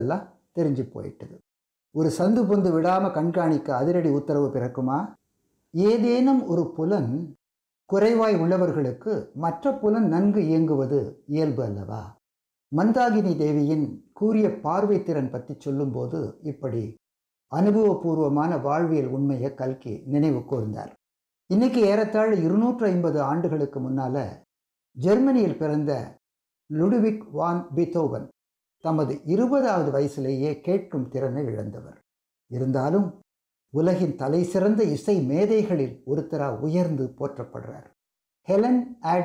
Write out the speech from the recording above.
எல்லாம் தெரிஞ்சு போயிட்டது. ஒரு சந்து பொந்து விடாமல் கண்காணிக்க அதிரடி உத்தரவு பிறக்குமா? ஏதேனும் ஒரு புலன் குறைவாய் உள்ளவர்களுக்கு மற்ற புலன் நன்கு இயங்குவது இயல்பு அல்லவா? மந்தாகினி தேவியின் கூறிய பார்வை திறன் பற்றி சொல்லும்போது இப்படி அனுபவபூர்வமான வாழ்வியல் உண்மையை கல்கி நினைவு கூர்ந்தார். இன்னைக்கு ஏறத்தாழ 250 ஆண்டுகளுக்கு முன்னால ஜெர்மனியில் பிறந்த லுடுவிக் வான் பீத்தோவன் தமது 20வது வயசிலேயே கேட்கும் திறனை இழந்தவர். இருந்தாலும் உலகின் தலை சிறந்த இசை மேதைகளில் ஒருத்தராக உயர்ந்து போற்றப்படுறார். ஹெலன்